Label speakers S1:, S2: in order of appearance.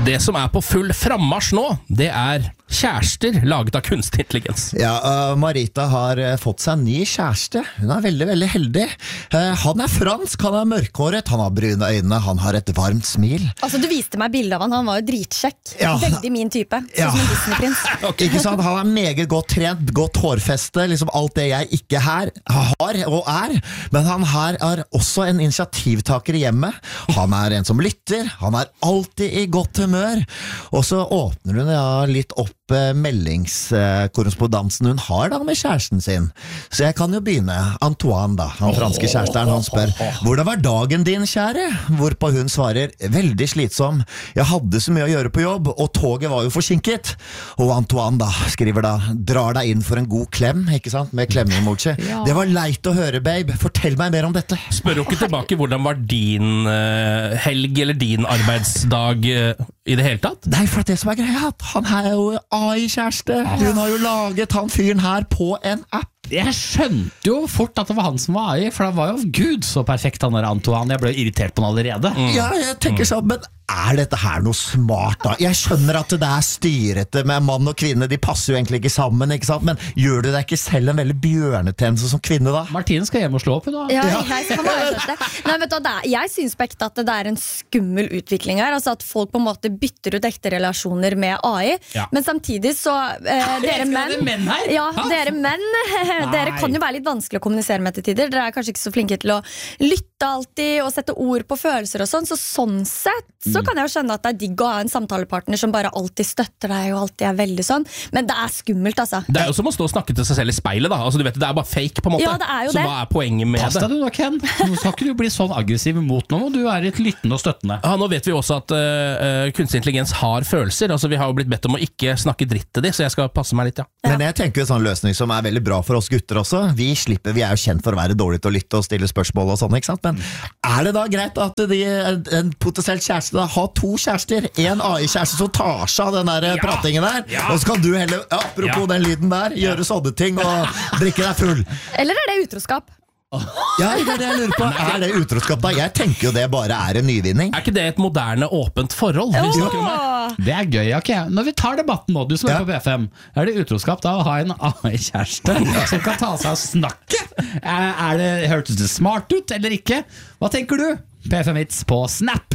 S1: Det som på full frammarsj nå, det kjærester laget av kunstig intelligens.
S2: Ja, Marita har fått seg en ny kjæreste. Hun veldig, veldig heldig. Han fransk, han mørkhåret, han har brune øyne, han har et varmt smil.
S3: Altså, du viste meg bildet av han var jo dritsjekk.
S2: Ja.
S3: Veldig min type, sånn som en Disney-prins.
S2: Okay. Ikke sant? Han meget godt trent, godt hårfeste, liksom alt det jeg ikke har og men han her også en initiativtaker i hjemmet. Han en som lytter, han alltid i godt humør, og så åpner hun litt opp meldingskorrespondansen hun har da med kjæresten sin. Så jeg kan jo begynne. Antoine da, han franske kjæresteren, han spør: hvordan var dagen din, kjære? Hvorpå hun svarer: veldig slitsom. Jeg hadde så mye å gjøre på jobb, og toget var jo forsinket. Og Antoine da, skriver da: drar deg inn for en god klem, ikke sant? Med klemme-emoji. Ja. Det var leit å høre, babe. Fortell meg mer om dette.
S1: Spør jo ikke tilbake hvordan var din helg eller din arbeidsdag i det hele tatt?
S2: Nei, for det som greia, han jo AI-kjæreste. Hun har jo laget han fyren her på en app.
S4: Jeg skjønte jo fort at det var han som var AI, for det var jo Gud så perfekt han Antoine. Jeg ble irritert på han allerede.
S2: Ja, jeg tenker sånn, men dette her noe smart da? Jeg skjønner at det styrete med mann og kvinne, de passer jo egentlig ikke sammen, ikke sant? Men gjør du deg ikke selv en veldig bjørnetjeneste som kvinne da?
S4: Martine skal hjem og slå opp da.
S3: Ja, Nei, vet du, jeg synes på ekte at det en skummel utvikling her, altså at folk på en måte bytter ut ekte relasjoner med AI, men samtidig så dere menn
S4: her?
S3: Ja, dere menn dere kan jo være litt vanskelig å kommunisere med til tider. Dere kanskje ikke så flinke til å lytte alltid og sette ord på følelser og sånn sett så kan jeg jo skjønne at det digg å ha en samtalepartner som bare alltid støtter deg og alltid veldig sånn, men det skummelt altså.
S1: Det jo som å stå og snakke til seg selv i speilet da, altså du vet, det bare fake på en måte.
S3: Ja, det jo
S1: så
S3: det.
S1: Hva poenget med
S4: Pass deg du nå, Ken. Nå skal ikke du bli sånn aggressiv mot noen, og du litt lyttende og støttende.
S1: Ja, nå vet vi også at kunstig intelligens har følelser, altså vi har jo blitt bedt om å ikke snakke dritt til de, så jeg skal passe meg litt, ja.
S2: Men jeg tenker en sånn løsning som veldig bra for oss gutter også. Vi er jo kjent for å være dårlig til å lytte og stille spørsmål og sånn, ikke sant? Men det da greit at en potensielt kjæreste da har to kjærester, en AI-kjæreste som tar seg av den der pratingen der, og så kan du heller, apropos den lyden der, gjøre sånne ting og drikke deg full.
S3: Eller det utroskap?
S2: Ja, det det jeg lurer på. Det utroskap da? Jeg tenker jo det bare en nyvinning.
S1: Ikke det et moderne, åpent forhold?
S4: Det gøy, ok. Når vi tar debatten nå, du som på B5, det utroskap da å ha en AI-kjæreste som kan ta seg av snakket? Hørtes det smart ut, eller ikke? Hva tenker du? P5 Vits på Snap.